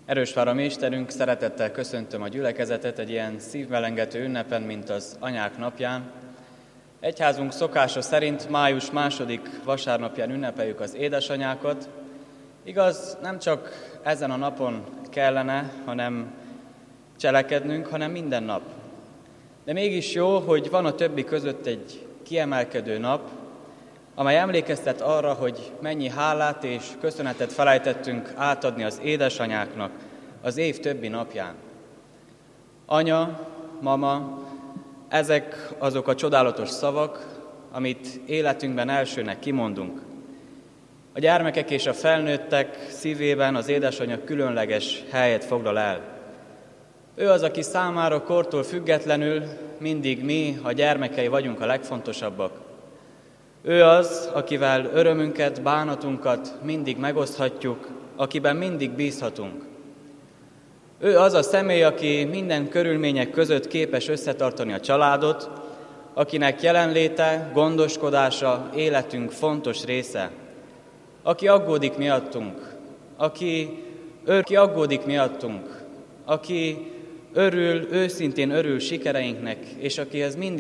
Erősváró mi Istenünk, szeretettel köszöntöm a gyülekezetet egy ilyen szívmelengető ünnepen, mint az Anyák napján. Egyházunk szokása szerint május 2. vasárnapján ünnepeljük az édesanyákat. Igaz, nem csak ezen a napon kellene, hanem cselekednünk, hanem minden nap. De mégis jó, hogy van a többi között egy kiemelkedő nap, amely emlékeztet arra, hogy mennyi hálát és köszönetet felejtettünk átadni az édesanyáknak az év többi napján. Anya, mama, ezek azok a csodálatos szavak, amit életünkben elsőnek kimondunk. A gyermekek és a felnőttek szívében az édesanyja különleges helyet foglal el. Ő az, aki számára kortól függetlenül mindig mi, a gyermekei vagyunk a legfontosabbak. Ő az, akivel örömünket, bánatunkat mindig megoszthatjuk, akiben mindig bízhatunk. Ő az a személy, aki minden körülmények között képes összetartani a családot, akinek jelenléte, gondoskodása életünk fontos része, aki aggódik miattunk, aki őszintén örül sikereinknek, és akihez mindig